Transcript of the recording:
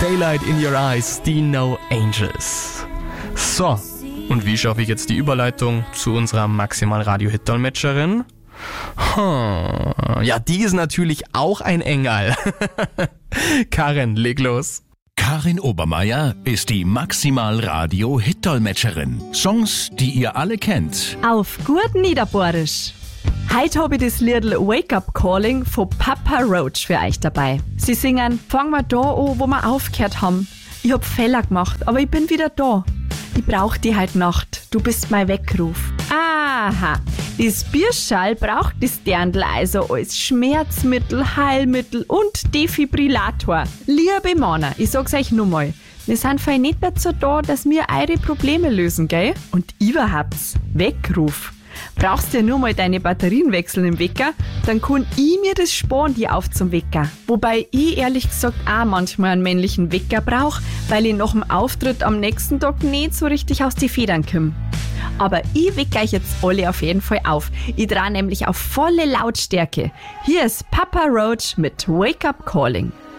Daylight in Your Eyes, die No Angels. So, und wie schaffe ich jetzt die Überleitung zu unserer Maximal-Radio-Hit-Dolmetscherin? Ja, die ist natürlich auch ein Engel. Karin, leg los. Karin Obermeier ist die Maximal-Radio-Hit-Dolmetscherin. Songs, die ihr alle kennt. Auf gut Niederbohrisch. Heute habe ich das Liedl Wake Up Calling von Papa Roach für euch dabei. Sie singen, fangen wir da an, wo wir aufgehört haben. Ich hab Fehler gemacht, aber ich bin wieder da. Ich brauch die heute Nacht, du bist mein Weckruf. Aha, das Bierschall braucht das Dirndl also als Schmerzmittel, Heilmittel und Defibrillator. Liebe Männer, ich sag's euch nur mal, wir sind fein nicht dazu da, dass wir eure Probleme lösen, gell? Und überhaupt, Weckruf. Brauchst du nur mal deine Batterien wechseln im Wecker, dann kann ich mir das sparen, die auf zum Wecker. Wobei ich ehrlich gesagt auch manchmal einen männlichen Wecker brauche, weil ich nach dem Auftritt am nächsten Tag nicht so richtig aus die Federn komme. Aber ich wecke euch jetzt alle auf jeden Fall auf. Ich drehe nämlich auf volle Lautstärke. Hier ist Papa Roach mit Wake Up Calling.